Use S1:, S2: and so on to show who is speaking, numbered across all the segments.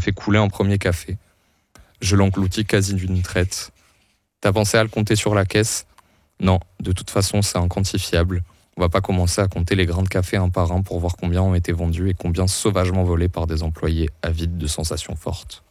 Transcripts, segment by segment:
S1: fais couler un premier café. Je l'engloutis quasi d'une traite. T'as pensé à le compter sur la caisse ? Non, de toute façon, c'est inquantifiable. On va pas commencer à compter les grains de café un par un pour voir combien ont été vendus et combien sauvagement volés par des employés avides de sensations fortes.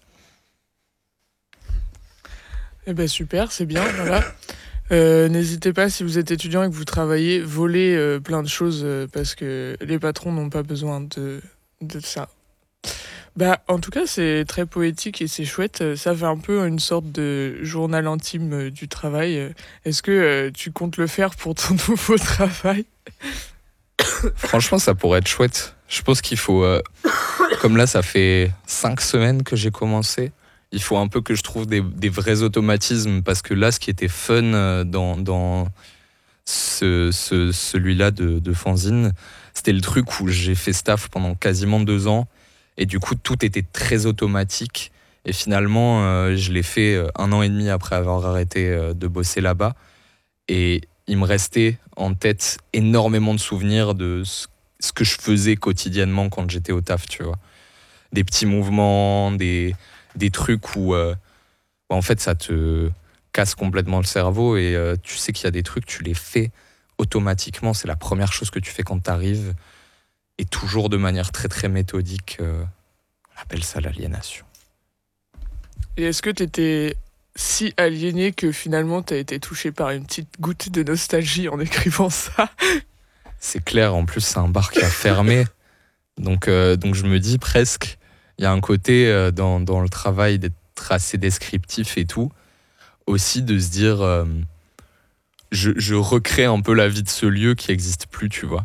S2: Eh ben super, c'est bien, voilà. N'hésitez pas, si vous êtes étudiant et que vous travaillez, volez plein de choses parce que les patrons n'ont pas besoin de ça. Bah, en tout cas, c'est très poétique et c'est chouette. Ça fait un peu une sorte de journal intime du travail. Est-ce que tu comptes le faire pour ton nouveau travail ?
S1: Franchement, ça pourrait être chouette. Je pense qu'il faut... comme là, ça fait 5 semaines que j'ai commencé. Il faut un peu que je trouve des vrais automatismes. Parce que là, ce qui était fun dans celui-là de fanzine, c'était le truc où j'ai fait staff pendant quasiment 2 ans. Et du coup, tout était très automatique. Et finalement, je l'ai fait 1 an et demi après avoir arrêté de bosser là-bas. Et il me restait en tête énormément de souvenirs de ce que je faisais quotidiennement quand j'étais au taf, tu vois. Des petits mouvements, des trucs où, en fait, ça te casse complètement le cerveau. Et tu sais qu'il y a des trucs, tu les fais automatiquement. C'est la première chose que tu fais quand t'arrives. Et toujours de manière très très méthodique. On appelle ça l'aliénation.
S2: Et est-ce que t'étais si aliéné que finalement t'as été touché par une petite goutte de nostalgie en écrivant ça ?
S1: C'est clair, en plus c'est un bar qui a fermé. Donc je me dis presque, il y a un côté dans le travail d'être assez descriptif et tout. Aussi de se dire, je recrée un peu la vie de ce lieu qui n'existe plus, tu vois.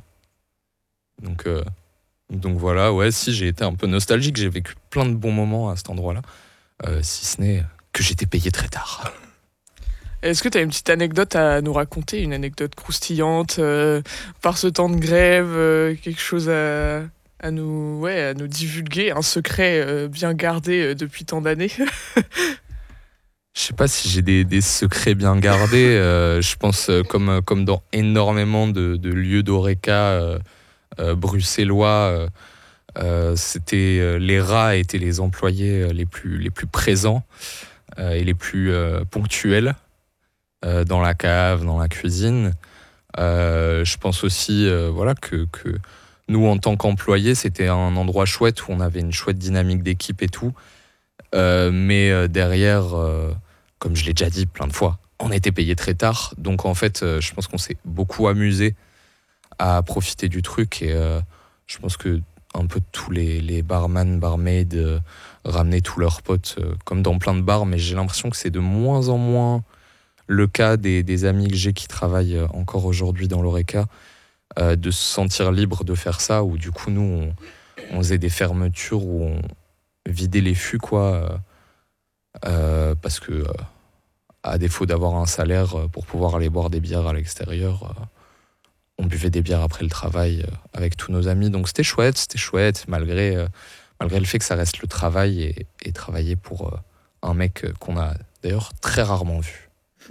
S1: Donc voilà, ouais, si j'ai été un peu nostalgique, j'ai vécu plein de bons moments à cet endroit-là, si ce n'est que j'étais payé très tard.
S2: Est-ce que tu as une petite anecdote à nous raconter, une anecdote croustillante par ce temps de grève, quelque chose à nous divulguer, un secret bien gardé depuis tant d'années ?
S1: Je sais pas si j'ai des secrets bien gardés. Je pense comme dans énormément de lieux d'Oreca bruxellois, c'était les rats étaient les employés les plus présents et les plus ponctuels dans la cave, dans la cuisine. Je pense aussi voilà que nous en tant qu'employés, c'était un endroit chouette où on avait une chouette dynamique d'équipe et tout. Mais derrière, comme je l'ai déjà dit plein de fois, on était payé très tard. Donc en fait, je pense qu'on s'est beaucoup amusé à profiter du truc. Et je pense que un peu tous les barman, barmaids ramenaient tous leurs potes, comme dans plein de bars. Mais j'ai l'impression que c'est de moins en moins le cas des amis que j'ai qui travaillent encore aujourd'hui dans l'Oreca, de se sentir libre de faire ça. Où du coup, nous, on faisait des fermetures où on vider les fûts, quoi, parce que à défaut d'avoir un salaire pour pouvoir aller boire des bières à l'extérieur, on buvait des bières après le travail avec tous nos amis. Donc c'était chouette, malgré le fait que ça reste le travail et travailler pour un mec qu'on a d'ailleurs très rarement vu.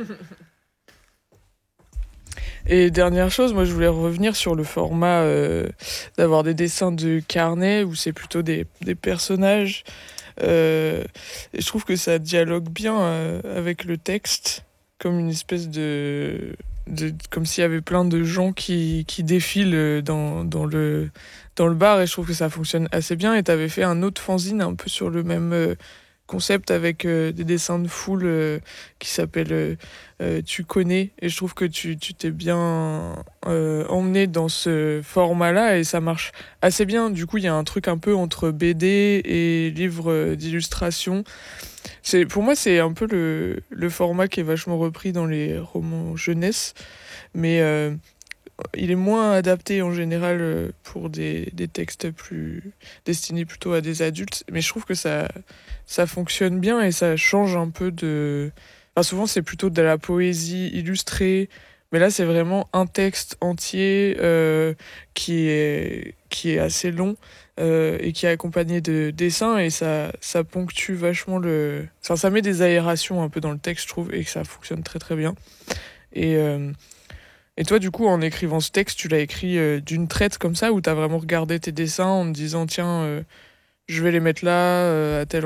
S2: Et dernière chose, moi je voulais revenir sur le format d'avoir des dessins de carnet où c'est plutôt des personnages. Et je trouve que ça dialogue bien avec le texte, comme une espèce comme s'il y avait plein de gens qui défilent dans le bar, et je trouve que ça fonctionne assez bien. Et tu avais fait un autre fanzine un peu sur le même concept avec des dessins de foule qui s'appelle Tu connais, et je trouve que tu t'es bien emmené dans ce format-là et ça marche assez bien. Du coup, il y a un truc un peu entre BD et livre d'illustration. Pour moi, c'est un peu le format qui est vachement repris dans les romans jeunesse, mais il est moins adapté en général pour des textes plus destinés plutôt à des adultes. Mais je trouve que ça fonctionne bien et ça change un peu de... Enfin, souvent, c'est plutôt de la poésie illustrée, mais là, c'est vraiment un texte entier qui est assez long et qui est accompagné de dessins, et ça ponctue vachement le... Enfin, ça met des aérations un peu dans le texte, je trouve, et que ça fonctionne très très bien. Et... Et toi, du coup, en écrivant ce texte, tu l'as écrit d'une traite comme ça, ou t'as vraiment regardé tes dessins en te disant, tiens, je vais les mettre là, à tel